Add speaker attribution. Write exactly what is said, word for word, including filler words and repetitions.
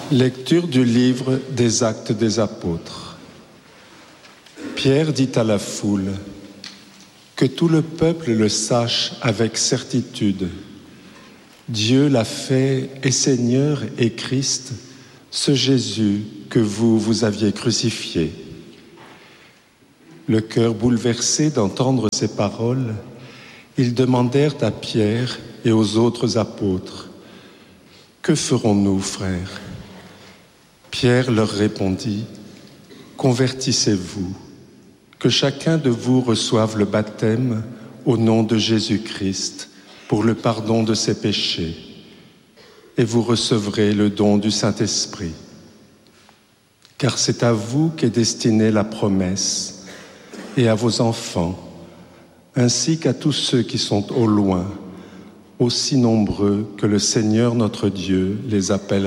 Speaker 1: Lecture du livre des Actes des Apôtres. Pierre dit à la foule : « Que tout le peuple le sache avec certitude. Dieu l'a fait et Seigneur et Christ, ce Jésus que vous, vous aviez crucifié. » Le cœur bouleversé d'entendre ces paroles, ils demandèrent à Pierre et aux autres apôtres : « Que ferons-nous, frères ?» Pierre leur répondit : « Convertissez-vous, que chacun de vous reçoive le baptême au nom de Jésus-Christ pour le pardon de ses péchés, et vous recevrez le don du Saint-Esprit. Car c'est à vous qu'est destinée la promesse, et à vos enfants, ainsi qu'à tous ceux qui sont au loin, aussi nombreux que le Seigneur notre Dieu les appellera. »